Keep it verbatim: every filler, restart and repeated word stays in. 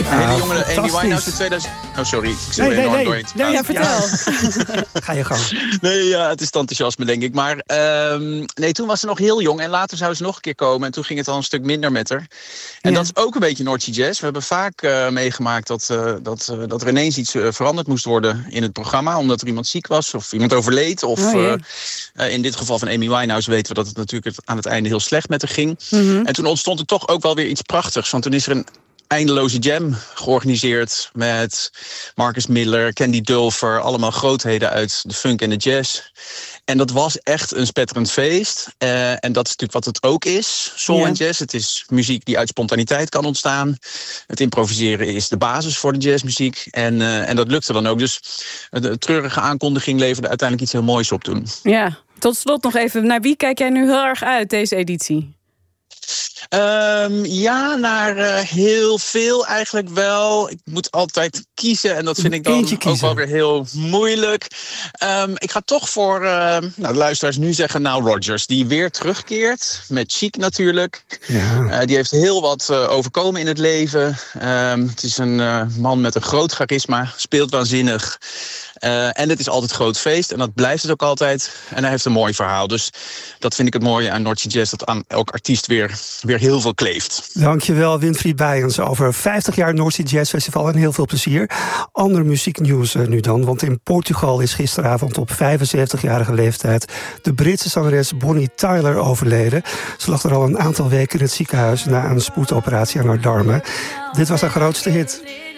hele jonge Amy fantastisch. Winehouse in tweeduizend... Oh, sorry. Ik zit Nee, er enorm nee, doorheen nee. te nee praten. ja, Vertel. Ga je gang. Nee, ja, het is het enthousiasme, denk ik. Maar um, nee, toen was ze nog heel jong. En later zou ze nog een keer komen. En toen ging het al een stuk minder met haar. En Ja. dat is ook een beetje Noordse Jazz. We hebben vaak uh, meegemaakt dat, uh, dat, uh, dat er ineens iets uh, veranderd moest worden in het programma. Omdat er iemand ziek was of iemand overleed. Of Oh, ja. uh, uh, in dit geval van Amy Winehouse weten we dat het natuurlijk aan het einde heel slecht met haar ging. Mm-hmm. En toen ontstond er toch ook wel weer iets prachtigs. Want toen is er een eindeloze jam georganiseerd met Marcus Miller, Candy Dulfer, allemaal grootheden uit de funk en de jazz. En dat was echt een spetterend feest. Uh, en dat is natuurlijk wat het ook is, soul Ja. en jazz. Het is muziek die uit spontaniteit kan ontstaan. Het improviseren is de basis voor de jazzmuziek. En, uh, en dat lukte dan ook. Dus de treurige aankondiging leverde uiteindelijk iets heel moois op toen. Ja, tot slot nog even. Naar wie kijk jij nu heel erg uit, deze editie? Um, ja, naar uh, heel veel eigenlijk wel. Ik moet altijd kiezen en dat vind ik dan Eentje ook kiezen. wel weer heel moeilijk. Um, ik ga toch voor uh, nou, de luisteraars nu zeggen Nile Rodgers, die weer terugkeert met Chic natuurlijk. Ja. Uh, die heeft heel wat uh, overkomen in het leven. Um, het is een uh, man met een groot charisma, speelt waanzinnig. Uh, en het is altijd groot feest en dat blijft het ook altijd. En hij heeft een mooi verhaal. Dus dat vind ik het mooie aan Noordse Jazz, dat aan elk artiest weer, weer heel veel kleeft. Dankjewel, Winfried Bijens. Over vijftig jaar Noordzee Jazz Festival en heel veel plezier. Ander muzieknieuws uh, nu dan, want in Portugal is gisteravond op vijfenzeventigjarige leeftijd de Britse zangeres Bonnie Tyler overleden. Ze lag er al een aantal weken in het ziekenhuis na een spoedoperatie aan haar darmen. Dit was haar grootste hit.